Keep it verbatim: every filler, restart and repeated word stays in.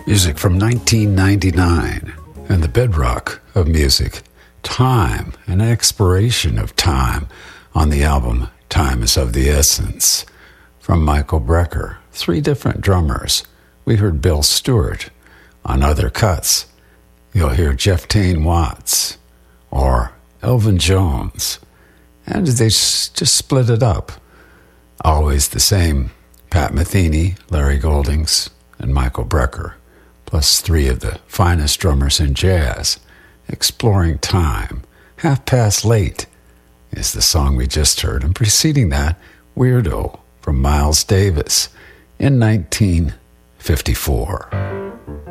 Music from nineteen ninety-nine and the bedrock of music, time, an exploration of time on the album Time is of the Essence. From Michael Brecker, three different drummers. We heard Bill Stewart. On other cuts, you'll hear Jeff Tain Watts or Elvin Jones. And they just split it up. Always the same, Pat Metheny, Larry Goldings, and Michael Brecker, plus three of the finest drummers in jazz, exploring time. Half Past Late is the song we just heard, and preceding that, Weirdo from Miles Davis in nineteen fifty-four.